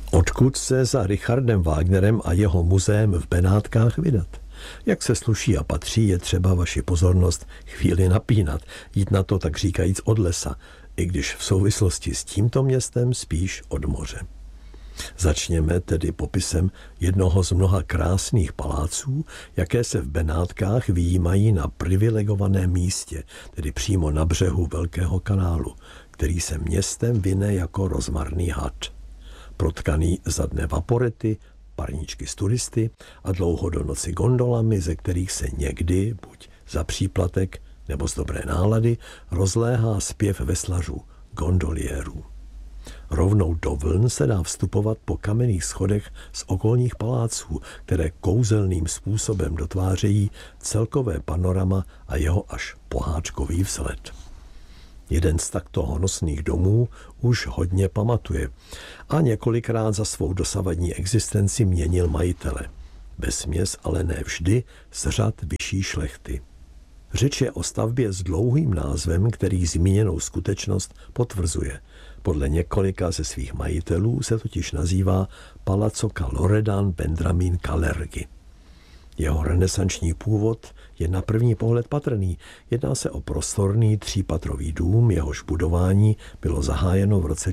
Odkud se za Richardem Wagnerem a jeho muzeem v Benátkách vydat? Jak se sluší a patří, je třeba vaši pozornost chvíli napínat, jít na to tak říkajíc od lesa, i když v souvislosti s tímto městem spíš od moře. Začněme tedy popisem jednoho z mnoha krásných paláců, jaké se v Benátkách vyjímají na privilegovaném místě, tedy přímo na břehu Velkého kanálu, který se městem vine jako rozmarný had. Protkaný za dne vaporety, parníčky s turisty a dlouho do noci gondolami, ze kterých se někdy, buď za příplatek nebo z dobré nálady, rozléhá zpěv veslařů, gondoliérů. Rovnou do vln se dá vstupovat po kamenných schodech z okolních paláců, které kouzelným způsobem dotvářejí celkové panorama a jeho až pohádkový vzhled. Jeden z takto honosných domů už hodně pamatuje a několikrát za svou dosavadní existenci měnil majitele. Vesměs, ale ne vždy, z řad vyšší šlechty. Řeč je o stavbě s dlouhým názvem, který zmíněnou skutečnost potvrzuje. Podle několika ze svých majitelů se totiž nazývá Palazzo Loredan Vendramin Kalergi. Jeho renesanční původ je na první pohled patrný. Jedná se o prostorný třípatrový dům, jehož budování bylo zahájeno v roce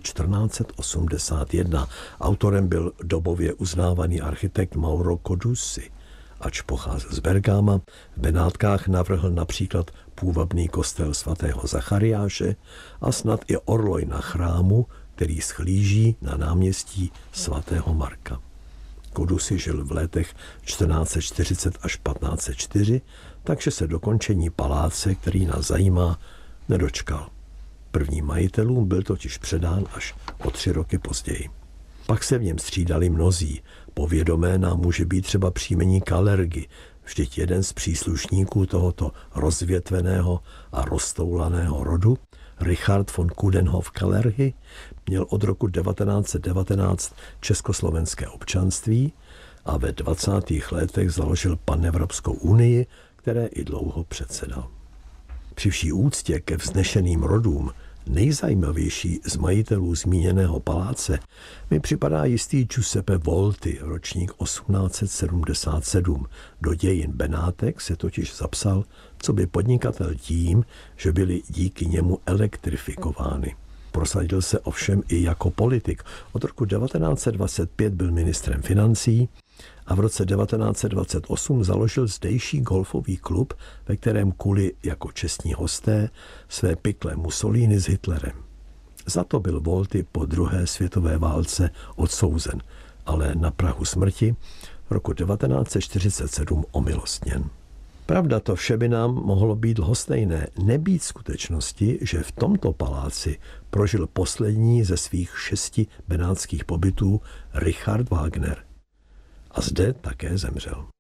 1481. Autorem byl dobově uznávaný architekt Mauro Coduzzi. Ač pocházel z Bergama, v Benátkách navrhl například půvabný kostel svatého Zachariáše a snad i orloj na chrámu, který schlíží na náměstí svatého Marka. Coduzzi žil v letech 1440 až 1504, takže se dokončení paláce, který nás zajímá, nedočkal. Prvním majitelům byl totiž předán až o 3 roky později. Pak se v něm střídali mnozí. Povědomé nám může být třeba příjmení Kalergi, vždyť jeden z příslušníků tohoto rozvětveného a roztoulaného rodu, Richard von Coudenhove-Kalergi, měl od roku 1919 československé občanství a ve 20. letech založil Panevropskou unii, které i dlouho předsedal. Při vší úctě ke vznešeným rodům nejzajímavější z majitelů zmíněného paláce mi připadá jistý Giuseppe Volti, ročník 1877. Do dějin Benátek se totiž zapsal coby podnikatel tím, že byly díky němu elektrifikovány. Prosadil se ovšem i jako politik. Od roku 1925 byl ministrem financí a v roce 1928 založil zdejší golfový klub, ve kterém kuli jako čestní hosté své pikle Mussolini s Hitlerem. Za to byl Volti po druhé světové válce odsouzen, ale na prahu smrti roku 1947 omilostněn. Pravda, to vše by nám mohlo být lhostejné, nebýt skutečnosti, že v tomto paláci prožil poslední ze svých 6 benátských pobytů Richard Wagner. A zde také zemřel.